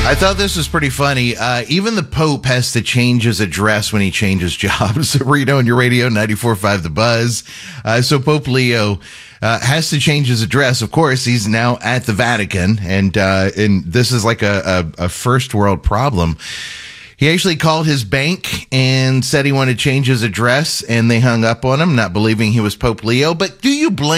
I thought this was pretty funny. Even the Pope has to change his address when he changes jobs. Reno on your radio, 94.5 The Buzz. So Pope Leo has to change his address. Of course, he's now at the Vatican, and this is like a first world problem. He actually called his bank and said he wanted to change his address, and they hung up on him, not believing he was Pope Leo. But do you blame